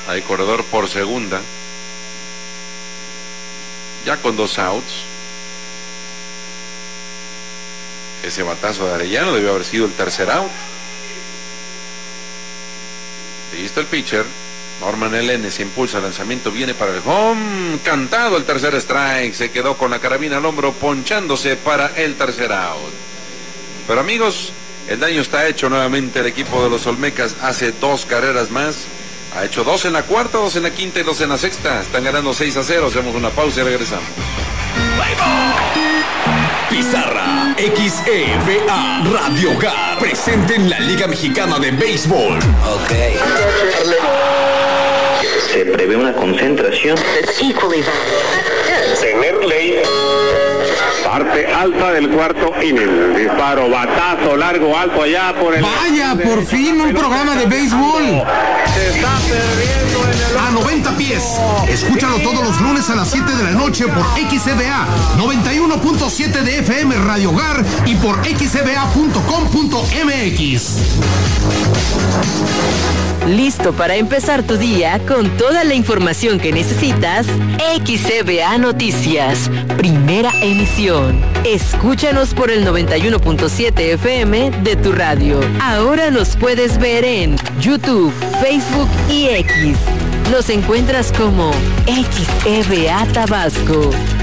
Hay corredor por segunda. Ya con 2 outs. Ese batazo de Arellano debió haber sido el tercer out. Listo el pitcher. Norman L.N. se impulsa, el lanzamiento viene para el home. Cantado el tercer strike. Se quedó con la carabina al hombro, ponchándose para el tercer out. Pero amigos, el daño está hecho nuevamente. El equipo de los Olmecas hace 2 carreras más. Ha hecho 2 en la cuarta, 2 en la quinta y 2 en la sexta. Están ganando 6-0. Hacemos una pausa y regresamos. Pizarra XEVA Radio Hogar presente en la Liga Mexicana de Béisbol. Ok. Se prevé una concentración. Tener ley. Parte alta del cuarto inning. Disparo, batazo, largo, alto allá por el... Vaya, por fin un programa de béisbol. Se está perdiendo en el... A 90 pies. Escúchalo todos los lunes a las 7 de la noche por XCBA 91.7 de FM Radio Hogar y por xcba.com.mx. Listo para empezar tu día con toda la información que necesitas. XCBA Noticias, primera emisión. Escúchanos por el 91.7 FM de tu radio. Ahora nos puedes ver en YouTube, Facebook y X. Nos encuentras como XEVA Tabasco.